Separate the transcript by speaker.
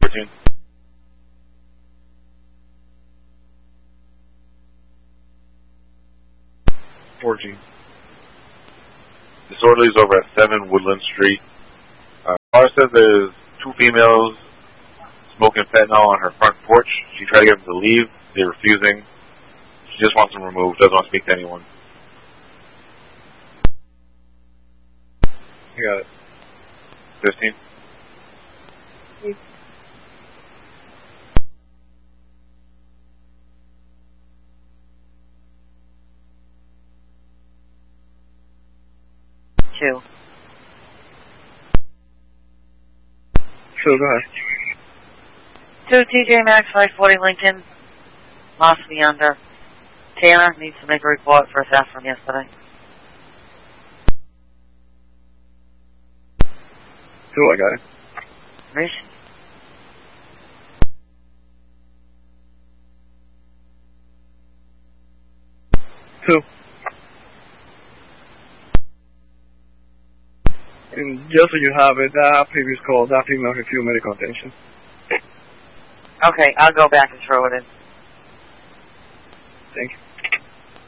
Speaker 1: 14. Disorderly's over at 7 Woodland Street. Caller says there's 2 females smoking fentanyl on her front porch. She tried to get them to leave. They're refusing. She just wants them removed. Doesn't want to speak to anyone.
Speaker 2: You got it.
Speaker 1: 15.
Speaker 3: Two.
Speaker 2: Sure, go ahead.
Speaker 3: 2 TJ Maxx 540 Lincoln. Lost me under. Tanner needs to make a report for a theft from yesterday.
Speaker 2: Two, I got it.
Speaker 3: Rich?
Speaker 2: Two. And just so you have it, that previous call, that female refused medical attention.
Speaker 3: Okay, I'll go back and throw it in.
Speaker 2: Thank you.